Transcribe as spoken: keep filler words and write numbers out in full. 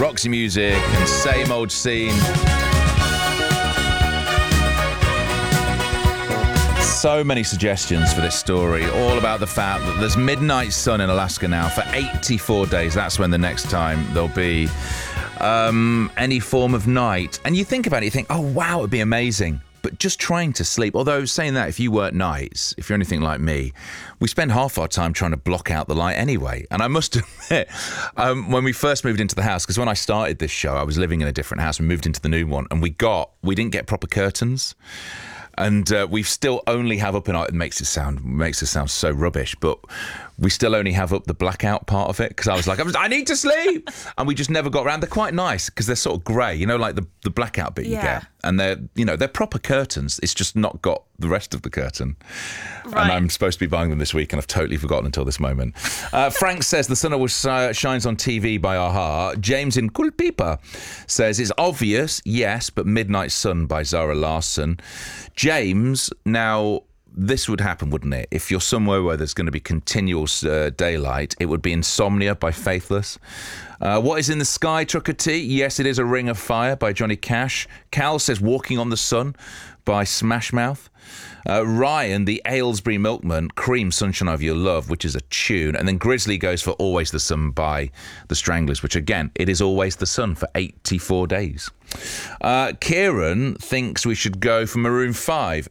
Roxy Music and Same Old Scene. So many suggestions for this story, all about the fact that there's midnight sun in Alaska now for eighty-four days. That's when the next time there'll be um, any form of night. And you think about it, you think, oh, wow, it'd be amazing. But just trying to sleep, although saying that, if you work nights, if you're anything like me, we spend half our time trying to block out the light anyway. And I must admit, um, when we first moved into the house, because when I started this show, I was living in a different house. We moved into the new one and we got, we didn't get proper curtains. And uh, we still only have up in our, it makes it sound makes it sound so rubbish, but we still only have up the blackout part of it because I was like, I, was, I need to sleep, and we just never got around. They're quite nice because they're sort of grey, you know, like the the blackout bit Yeah. you get, and they're you know they're proper curtains. It's just not got the rest of the curtain. Right. And I'm supposed to be buying them this week, and I've totally forgotten until this moment. Uh, Frank says the sun always uh, shines on T V by a-ha. James in Culpeper says it's obvious, yes, but Midnight Sun by Zara Larsson. James, now this would happen, wouldn't it? If you're somewhere where there's going to be continual uh, daylight, it would be Insomnia by Faithless. Uh, what is in the sky, Trucker T? Yes, it is A Ring of Fire by Johnny Cash. Cal says Walking on the Sun by Smash Mouth. Uh, Ryan, the Aylesbury Milkman, Cream Sunshine of Your Love, which is a tune. And then Grizzly goes for Always the Sun by The Stranglers, which again, it is Always the Sun for eighty-four days. Uh, Kieran thinks we should go for Maroon five.